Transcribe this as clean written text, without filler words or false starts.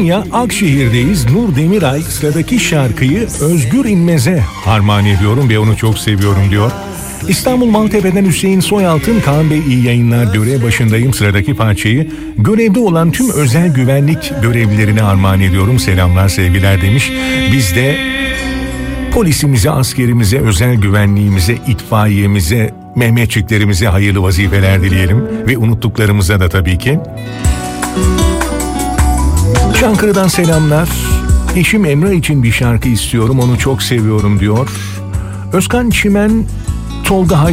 Konya Akşehir'deyiz. Nur Demiray sıradaki şarkıyı Özgür İnmez'e armağan ediyorum ve onu çok seviyorum diyor. İstanbul Maltepe'den Hüseyin Soyaltın, Kaan Bey iyi yayınlar, görev başındayım, sıradaki parçayı görevde olan tüm özel güvenlik görevlilerine armağan ediyorum, selamlar sevgiler demiş. Biz de polisimize, askerimize, özel güvenliğimize, itfaiyemize, Mehmetçiklerimize hayırlı vazifeler dileyelim ve unuttuklarımıza da tabii ki. Çankırı'dan selamlar. Eşim Emrah için bir şarkı istiyorum, onu çok seviyorum diyor. Özkan Çimen, Tolga